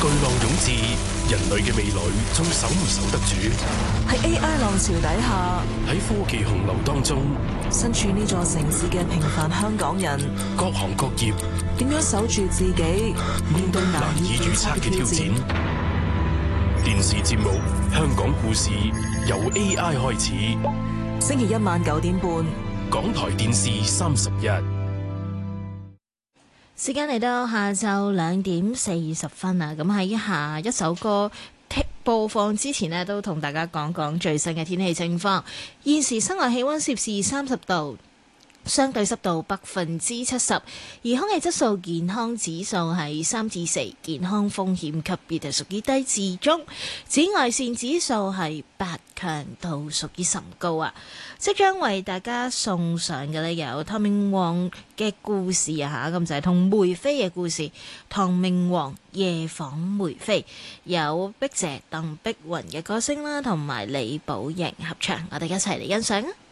巨浪湧至，人類嘅未來仲守唔守得住？ 喺 AI 浪潮底下， 喺科技洪流當中， 身處呢座城市嘅平凡香港人， 各行各業點樣守住自己，面對難以預測嘅挑戰？ 電視節目《香港故事》由 AI 開始， 星期一晚9點半， 港台電視31。 時間嚟到下晝2:40啊！咁喺下一首歌播放之前呢，都同大家講講最新嘅天氣情況。現時室外氣溫攝氏30度，相對濕度70%，而空氣質素健康指數係3至4，健康風險級別係屬於低至中。紫外線指數係8，強度屬於甚高啊！即將為大家送上嘅呢有唐明皇嘅故事啊嚇，咁就係同梅妃嘅故事。唐明皇夜訪梅妃，有碧姐、鄧碧雲嘅歌聲啦，同埋李寶瑩合唱，我哋一齊嚟欣賞啊！